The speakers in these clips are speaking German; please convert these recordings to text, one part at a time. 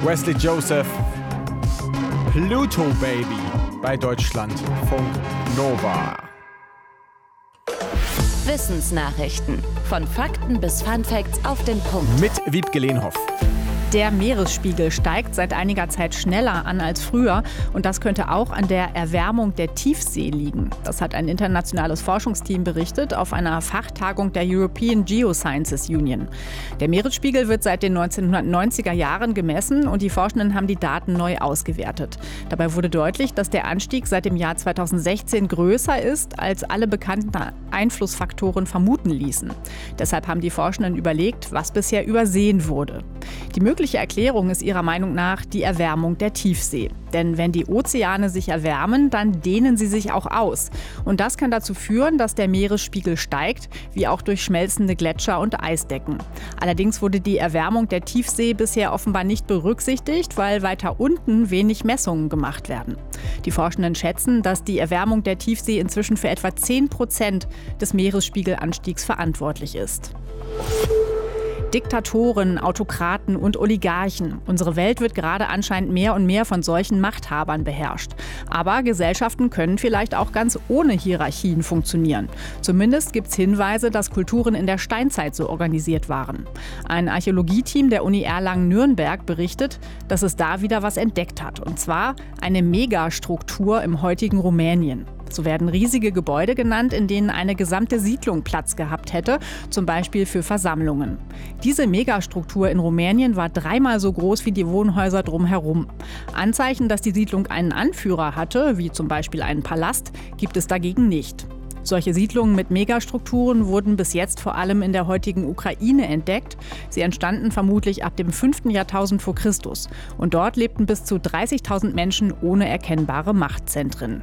Wesley Joseph, Pluto Baby bei Deutschlandfunk Nova. Wissensnachrichten. Von Fakten bis Funfacts auf den Punkt. Mit Wiebke Lehnhoff. Der Meeresspiegel steigt seit einiger Zeit schneller an als früher und das könnte auch an der Erwärmung der Tiefsee liegen. Das hat ein internationales Forschungsteam berichtet auf einer Fachtagung der European Geosciences Union. Der Meeresspiegel wird seit den 1990er Jahren gemessen und die Forschenden haben die Daten neu ausgewertet. Dabei wurde deutlich, dass der Anstieg seit dem Jahr 2016 größer ist, als alle bekannten Einflussfaktoren vermuten ließen. Deshalb haben die Forschenden überlegt, was bisher übersehen wurde. Die mögliche Erklärung ist ihrer Meinung nach die Erwärmung der Tiefsee. Denn wenn die Ozeane sich erwärmen, dann dehnen sie sich auch aus. Und das kann dazu führen, dass der Meeresspiegel steigt, wie auch durch schmelzende Gletscher und Eisdecken. Allerdings wurde die Erwärmung der Tiefsee bisher offenbar nicht berücksichtigt, weil weiter unten wenig Messungen gemacht werden. Die Forschenden schätzen, dass die Erwärmung der Tiefsee inzwischen für etwa 10% des Meeresspiegelanstiegs verantwortlich ist. Diktatoren, Autokraten und Oligarchen. Unsere Welt wird gerade anscheinend mehr und mehr von solchen Machthabern beherrscht. Aber Gesellschaften können vielleicht auch ganz ohne Hierarchien funktionieren. Zumindest gibt es Hinweise, dass Kulturen in der Steinzeit so organisiert waren. Ein Archäologieteam der Uni Erlangen-Nürnberg berichtet, dass es da wieder was entdeckt hat. Und zwar eine Megastruktur im heutigen Rumänien. So werden riesige Gebäude genannt, in denen eine gesamte Siedlung Platz gehabt hätte, zum Beispiel für Versammlungen. Diese Megastruktur in Rumänien war 3-mal so groß wie die Wohnhäuser drumherum. Anzeichen, dass die Siedlung einen Anführer hatte, wie zum Beispiel einen Palast, gibt es dagegen nicht. Solche Siedlungen mit Megastrukturen wurden bis jetzt vor allem in der heutigen Ukraine entdeckt. Sie entstanden vermutlich ab dem 5. Jahrtausend vor Christus. Und dort lebten bis zu 30.000 Menschen ohne erkennbare Machtzentren.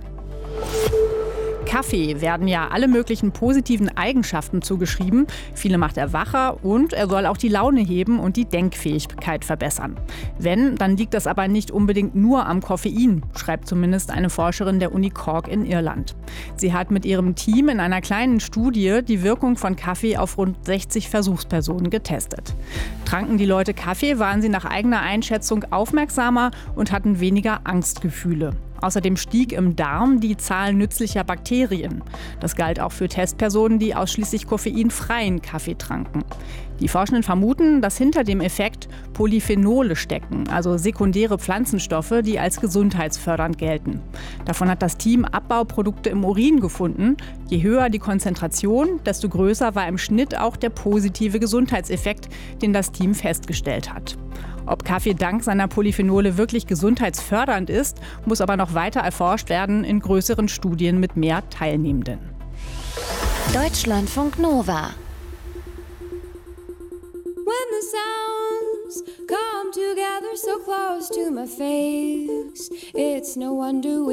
Kaffee werden ja alle möglichen positiven Eigenschaften zugeschrieben. Viele macht er wacher und er soll auch die Laune heben und die Denkfähigkeit verbessern. Wenn, dann liegt das aber nicht unbedingt nur am Koffein, schreibt zumindest eine Forscherin der Uni Cork in Irland. Sie hat mit ihrem Team in einer kleinen Studie die Wirkung von Kaffee auf rund 60 Versuchspersonen getestet. Tranken die Leute Kaffee, waren sie nach eigener Einschätzung aufmerksamer und hatten weniger Angstgefühle. Außerdem stieg im Darm die Zahl nützlicher Bakterien. Das galt auch für Testpersonen, die ausschließlich koffeinfreien Kaffee tranken. Die Forschenden vermuten, dass hinter dem Effekt Polyphenole stecken, also sekundäre Pflanzenstoffe, die als gesundheitsfördernd gelten. Davon hat das Team Abbauprodukte im Urin gefunden. Je höher die Konzentration, desto größer war im Schnitt auch der positive Gesundheitseffekt, den das Team festgestellt hat. Ob Kaffee dank seiner Polyphenole wirklich gesundheitsfördernd ist, muss aber noch weiter erforscht werden in größeren Studien mit mehr Teilnehmenden. Deutschlandfunk Nova. When the sounds come together so close to my face, it's no wonder we